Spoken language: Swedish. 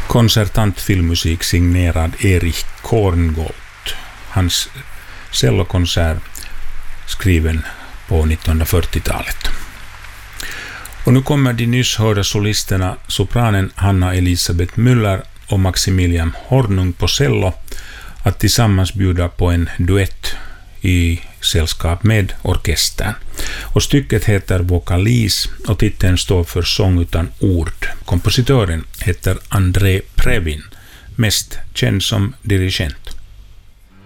konsertant filmmusik signerad Erich Korngold. Hans cellokonsert skriven på 1940-talet. Och nu kommer de nyss hörda solisterna sopranen Hanna Elisabeth Müller och Maximilian Hornung på cello att tillsammans bjuda på en duett i sällskap med orkestern. Och stycket heter Vokalis och titeln står för Sång utan ord. Kompositören heter André Previn, mest känd som dirigent.